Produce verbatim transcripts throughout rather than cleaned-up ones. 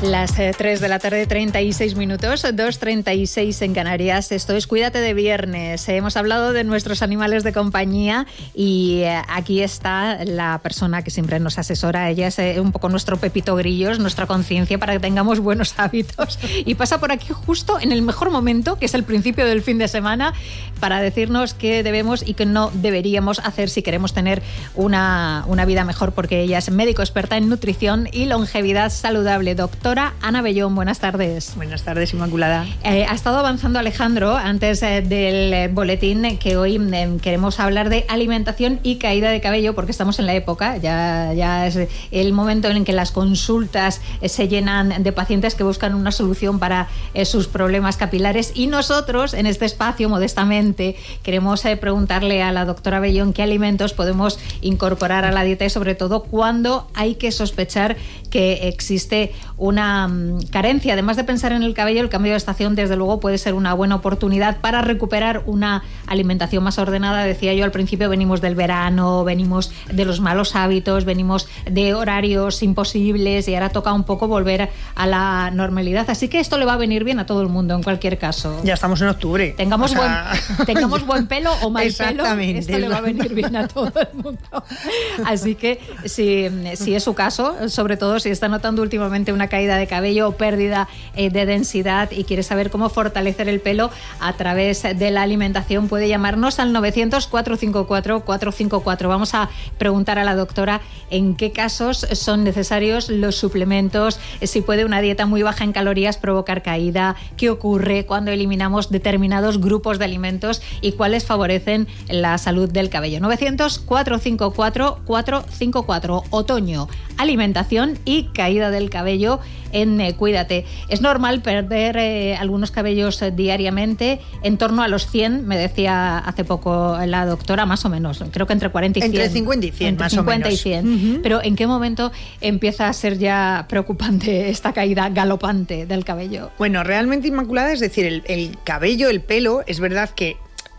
Las eh, tres de la tarde, treinta y seis minutos, dos treinta y seis en Canarias. Esto es Cuídate de Viernes. Eh, hemos hablado de nuestros animales de compañía y eh, aquí está la persona que siempre nos asesora. Ella es eh, un poco nuestro Pepito Grillos, nuestra conciencia para que tengamos buenos hábitos. Y pasa por aquí justo en el mejor momento, que es el principio del fin de semana, para decirnos qué debemos y qué no deberíamos hacer si queremos tener una, una vida mejor, porque ella es médico experta en nutrición y longevidad saludable. Doctora Ana Bellón, buenas tardes. Buenas tardes, Inmaculada. Eh, ha estado avanzando Alejandro antes eh, del eh, boletín que hoy eh, queremos hablar de alimentación y caída de cabello, porque estamos en la época, ya, ya es el momento en que las consultas eh, se llenan de pacientes que buscan una solución para eh, sus problemas capilares, y nosotros en este espacio modestamente queremos eh, preguntarle a la doctora Bellón qué alimentos podemos incorporar a la dieta y sobre todo cuándo hay que sospechar que existe una carencia. Además de pensar en el cabello, el cambio de estación desde luego puede ser una buena oportunidad para recuperar una alimentación más ordenada. Decía yo al principio, venimos del verano, venimos de los malos hábitos, venimos de horarios imposibles y ahora toca un poco volver a la normalidad. Así que esto le va a venir bien a todo el mundo en cualquier caso. Ya estamos en octubre. Tengamos, o sea... buen, tengamos buen pelo o mal pelo, esto le va a venir bien a todo el mundo. Así que si, si es su caso, sobre todo si está notando últimamente una caída de cabello o pérdida eh, de densidad y quiere saber cómo fortalecer el pelo a través de la alimentación, puede llamarnos al novecientos, cuatrocientos cincuenta y cuatro, cuatrocientos cincuenta y cuatro. Vamos a preguntar a la doctora en qué casos son necesarios los suplementos, si puede una dieta muy baja en calorías provocar caída, qué ocurre cuando eliminamos determinados grupos de alimentos y cuáles favorecen la salud del cabello. novecientos, cuatrocientos cincuenta y cuatro, cuatrocientos cincuenta y cuatro. Otoño, alimentación y caída del cabello en eh, Cuídate. Es normal perder eh, algunos cabellos eh, diariamente, en torno a los cien, me decía hace poco la doctora, más o menos, creo que entre cuarenta y cien. Entre cincuenta y cien, entre más cincuenta o menos. y cien. Uh-huh. Pero ¿en qué momento empieza a ser ya preocupante esta caída galopante del cabello? Bueno, realmente, Inmaculada, es decir, el, el cabello, el pelo, es verdad que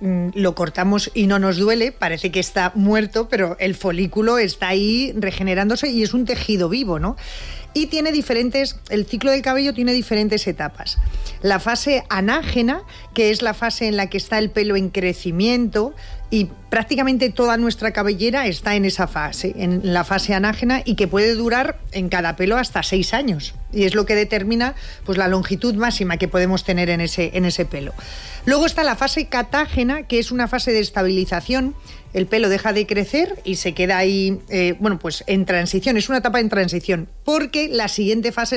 lo cortamos y no nos duele, parece que está muerto, pero el folículo está ahí regenerándose y es un tejido vivo, ¿no? Y tiene diferentes, el ciclo del cabello tiene diferentes etapas. La fase anágena, que es la fase en la que está el pelo en crecimiento, y prácticamente toda nuestra cabellera está en esa fase, en la fase anágena, y que puede durar en cada pelo hasta seis años. Y es lo que determina pues, la longitud máxima que podemos tener en ese, en ese pelo. Luego está la fase catágena, que es una fase de estabilización. El pelo deja de crecer y se queda ahí, eh, bueno, pues en transición. Es una etapa en transición, porque la siguiente fase